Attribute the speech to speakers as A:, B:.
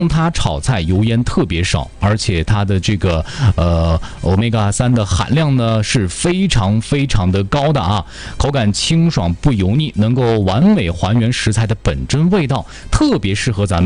A: 它炒菜油烟特别少，而且它的这个欧米伽3的含量呢是非常的高的啊，口感清爽不油腻，能够完美还原食材的本真味道，特别适合咱们